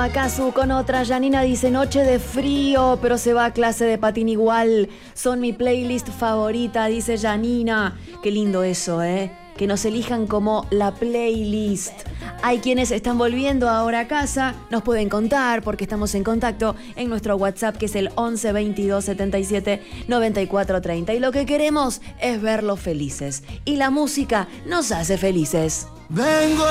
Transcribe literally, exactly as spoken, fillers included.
Acá Su con otra. Janina dice: noche de frío, pero se va a clase de patín igual. Son mi playlist favorita, dice Janina. Qué lindo eso, ¿eh? Que nos elijan como la playlist. Hay quienes están volviendo ahora a casa. Nos pueden contar porque estamos en contacto en nuestro WhatsApp, que es el once veintidós setenta y siete noventa y cuatro treinta. Y lo que queremos es verlos felices. Y la música nos hace felices. Vengo